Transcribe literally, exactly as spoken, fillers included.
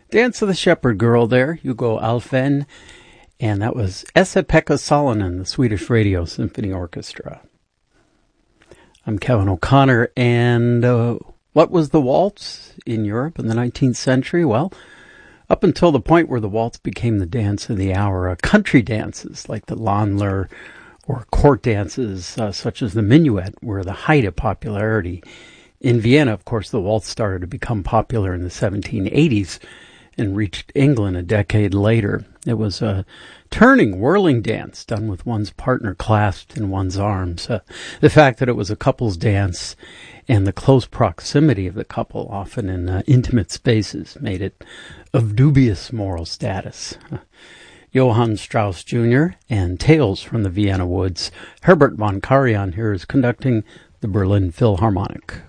Dance of the Shepherd Girl there, Hugo Alfvén, and that was Esa-Pekka Salonen, the Swedish Radio Symphony Orchestra. I'm Kevin O'Connor, and uh, what was the waltz in Europe in the nineteenth century? Well, up until the point where the waltz became the dance of the hour, uh, country dances like the Landler or court dances uh, such as the minuet were the height of popularity. In Vienna, of course, the waltz started to become popular in the seventeen eighties and reached England a decade later. It was a turning, whirling dance done with one's partner clasped in one's arms. Uh, the fact that it was a couple's dance and the close proximity of the couple, often in uh, intimate spaces, made it of dubious moral status. Uh, Johann Strauss Junior and Tales from the Vienna Woods. Herbert von Karajan here is conducting the Berlin Philharmonic.